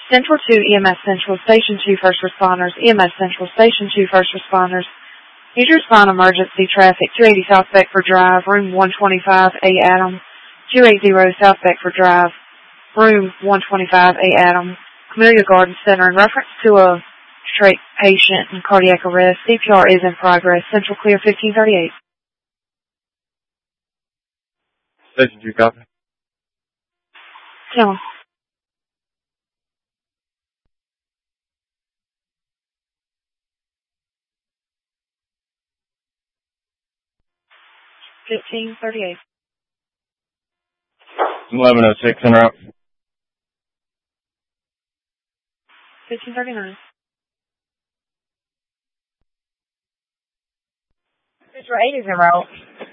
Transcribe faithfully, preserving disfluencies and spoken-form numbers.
Central two, E M S Central, Station two, First Responders, E M S Central, Station two, First Responders. Need to respond emergency traffic, two eighty South Beckford Drive, room one twenty-five, A Adam, two eighty South Beckford Drive, room one twenty-five, A Adam, Camellia Garden Center. In reference to a straight patient in cardiac arrest, C P R is in progress. Central clear, fifteen thirty-eight. Station two, copy. Tell him. fifteen thirty-eight. eleven oh six, en route. fifteen thirty-nine. Central eight is en route.